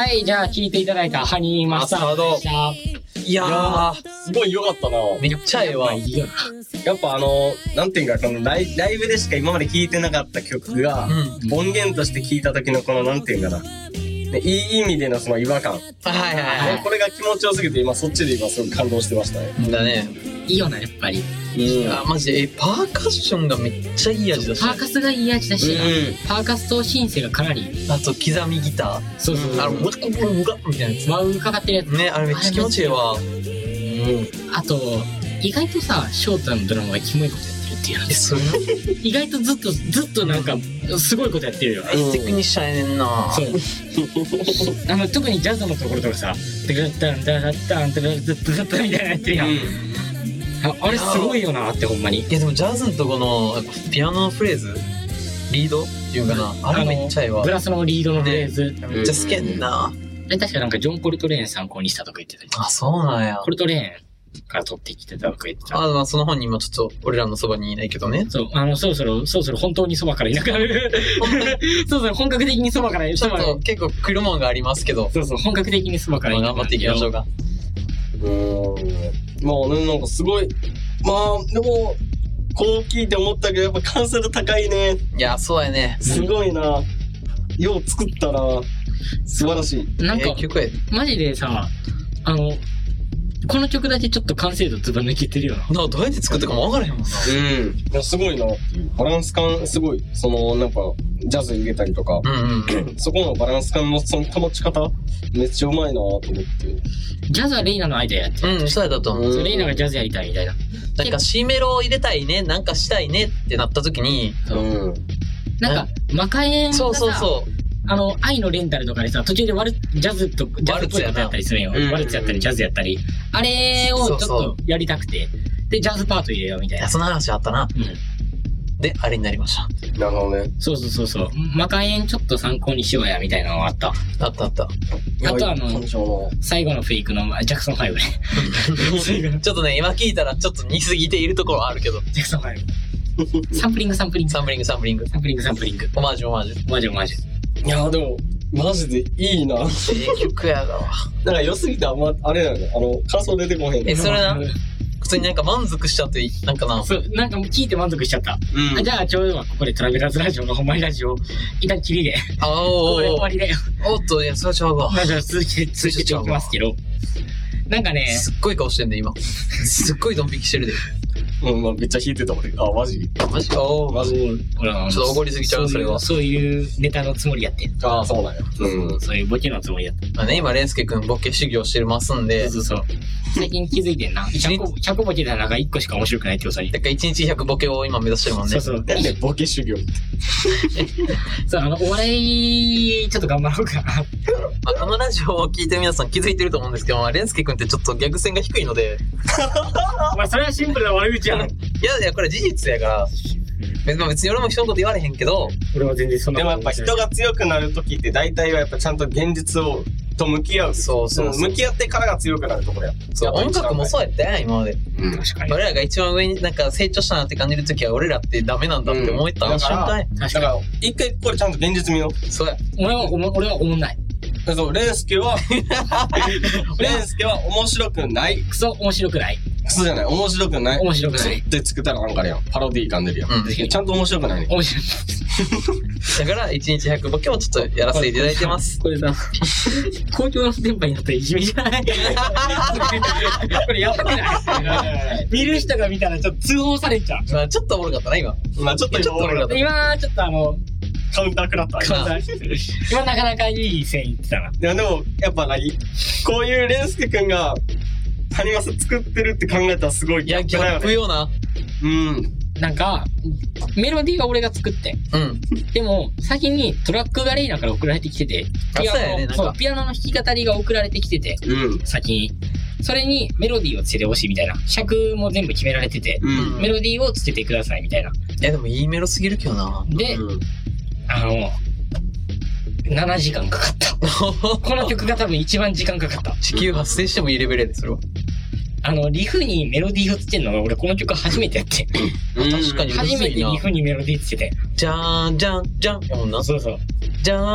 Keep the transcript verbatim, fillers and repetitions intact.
はい、じゃあ聴いていただいたハニーマスタードでした。 いやー、 すごい良かったな。 めっちゃええわ。 いいよな。 やっぱあの、なんていうか、このライ、ライブでしか今まで聴いてなかった曲が、うん、音源として聴いた時のこの、なんていうかな、ね、いい意味でのその違和感。はいはいはい。 これが気持ちよすぎて、今そっちで今すごく感動してましたね。 だね。 いいよな、やっぱり。 うん、あ、マジで、え、パーカッションがめっちゃいい味だし。 パーカスがいい味だし、うん、パーカスとシンセがかなり。 あと、刻みギター。 そうそうそう。 あの、ムカムムカみたいなやつ。 ワウかかってるやつ。 ね、あれめっちゃ気持ちいいわ。うん。 あと、意外とさ、ショートのドラマがキモいことやってるっていうの。 え、それ意外とずっと、ずっとなんか、すごいことやってるよ。 テクニシャンやねんな。 そう。あの、特にジャズのところとかさ、ダラッタン、ダラッタン、ダラッタン、ダラッタンみたいなやってるやん。あ, あれすごいよなってほんまに。 いやでもジャズのとこのピアノのフレーズリードっていうかな、あれめっちゃいいわ。 ブラスのリードのフレーズ、 ね、めっちゃ好きやねんな。 あれ確かなんかジョン・コルトレーン参考にしたとか言ってたり。 あ、そうなんや。 コルトレーンから取ってきてたとか言ってた。 あ、まあその本人もちょっと俺らのそばにいないけどね。 そう、あの、そろそろ、そろそろ本当にそばからいなくなる。そうそう、本格的にそばからいなくなる。 ちょっと結構来るもんがありますけど。 そうそう、本格的にそばからいなくなる。 頑張っていきましょうか。 うーん。まあね、なんかすごい、まあ、でも、こう聞いて思ったけど、やっぱ完成度高いね。 いや、そうやね。 すごいな。よう作ったな。素晴らしい。 なんか、 えー、曲やマジでさ、あの、この曲だけちょっと完成度ずば抜けてるよな。 なんかどうやって作ったかもわからへんもんな。 うん。いや、すごいなっていう。バランス感、すごい。その、なんか、ジャズ入れたりとか、 うんうん、 そこのバランス感のその保ち方、めっちゃうまいなと思って。 ジャズはレイナのアイデアやってる。うん、そうやったと思う。 レイナがジャズやりたいみたいな。 なんか C メロを入れたいね、なんかしたいねってなった時に、 うん。なんか、マカエンがさ、 そうそうそう。 あの、愛のレンタルとかでさ、途中でワル、ジャズと、ジャズっぽいことやったりするんよ。ワルツやったり、ジャズやったり。あれをちょっとやりたくて。で、ジャズパート入れようみたいな。 いや、その話あったな。 うん。 で、あれになりました。 なるほどね。 そうそうそうそう。マカエンちょっと参考にしようや、みたいなのがあった。 あったあった。 あとあの、最後のフェイクのジャクソンファイブね。 ちょっとね、今聞いたらちょっと似すぎているところはあるけど。 ジャクソンファイブ。サンプリングサンプリング。 サンプリングサンプリング。 サンプリングサンプリング。 オマージュオマージュ。 オマージュオマージュ。 いやでも、マジでいいな。 ええ曲やだわ。 なんか良すぎてあんま、あれなのあの、感想出てこへん。 え、それな、普通になんか満足しちゃって、なんかな。 そう、なんか聞いて満足しちゃった。 うん。 じゃあ、ちょうどここでトラベラーズラジオのほんまにラジオ、一旦きりで。 ああ、おこれ終わりだよ。 おっと、いや、それはちゃうわ。 じゃあ、続き、続けていきますけど。なんかね。 すっごい顔してんで、今。すっごいドン引きしてるで。 うん、まあ、めっちゃ弾いてた俺。あ、マジマジおマジほら、 ちょっと怒りすぎちゃう、それは。 そういうネタのつもりやってん。 ああ、そうなんや。 うん。そういうボケのつもりやって。 まあね、今、レンスケくんボケ修行してますんで。 そうそうそう。最近気づいてんな。ひゃく、ひゃくボケでなんかいっこしか面白くないってことに。 だからいちにちひゃくボケを今目指してるもんね。 そうそう。 なんでボケ修行って。 そう、あの、お笑い、ちょっと頑張ろうかな。 まあ、このラジオを聞いてる皆さん気づいてると思うんですけど、まあ、レンスケくんってちょっとギャグ線が低いので。 まあ、それはシンプルな悪口やん。いやいや、これ事実やから。別に俺も人のこと言われへんけど。 俺は全然そんな。 でもやっぱ人が強くなるときって大体はやっぱちゃんと現実を、と向き合う。 そうそうそう。 向き合ってからが強くなるところや。 そう、音楽もそうやったやん、今まで。 うん、確かに。 俺らが一番上になんか成長したなって感じるときは俺らってダメなんだって思えた、うん、瞬間や。 だから、一回これちゃんと現実見よう。そうや。 俺はおも、俺は思んない。 そう、レンスケは、レンスケは面白くない。 クソ面白くない。 クソじゃない、面白くない。 面白くない。 って作ったらなんかあれやん。パロディー感出るやん。うん、ちゃんと面白くないね。 面白い。 だから、いちにちひゃくボケをちょっとやらせていただいてます。 これさ、公共の電波になったらいじめじゃないこれやばくない見る人が見たらちょっと通報されちゃう。 まあちょっとおもろかったな、今。 まあちょっと今おもろかった。 今、ちょっとあの、 カウンター食らった。 カウンター。今なかなかいい線いってたな。いやでも、やっぱな、こういうレンスケくんが、ハニマス作ってるって考えたらすごいギャップだよね。いや、ギャップよな。 うん。 なんか、メロディーは俺が作って。 うん。 でも、先にトラックがレイナから送られてきてて、ピアノ、ね、そう、ピアノの弾き語りが送られてきてて、 うん。 先に。それにメロディーをつけてほしいみたいな。尺も全部決められてて、うん、メロディーをつけてくださいみたいな。いや、でもいいメロすぎるけどな。 で、うん、あの、ななじかんかかった。この曲が多分一番時間かかった。 地球発生してもいいレベルやで、それは。 あの、リフにメロディーをつけるのが俺この曲初めてやって。 確かに。 初めてリフにメロディーつけて。 じゃーん、じゃん、じゃん。やもんな。 そうそう。 じゃーん。